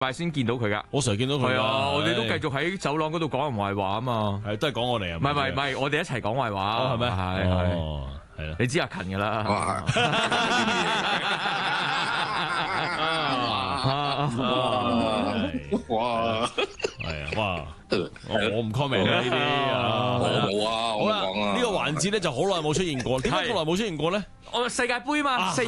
拜先見到佢噶。 我成日見到佢係啊， 㗎我哋都繼續喺走廊嗰度講人壞話啊嘛。 係都係講我哋啊。 唔係，我哋一齊講壞話。 係咩？ 係哦，係啦。 你知阿勤噶啦。 哇！ 係啊，哇！我唔 comment 啦呢啲啊。 我冇啊， 好啦， 我冇講啊。 呢個環節咧就好耐冇出現過，點解咁耐冇出現過咧？ 我世界盃嘛，4